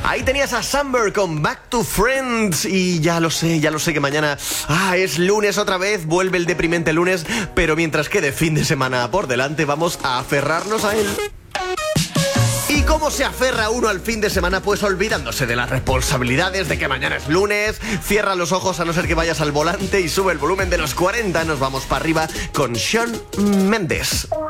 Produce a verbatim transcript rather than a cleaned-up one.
Ahí tenías a Summer con Back to Friends. Y ya lo sé, ya lo sé que mañana ah, es lunes otra vez, vuelve el deprimente lunes. Pero mientras quede fin de semana por delante, vamos a aferrarnos a él. ¿Y cómo se aferra uno al fin de semana? Pues olvidándose de las responsabilidades, de que mañana es lunes. Cierra los ojos a no ser que vayas al volante y sube el volumen de los cuarenta. Nos vamos para arriba con Shawn Mendes.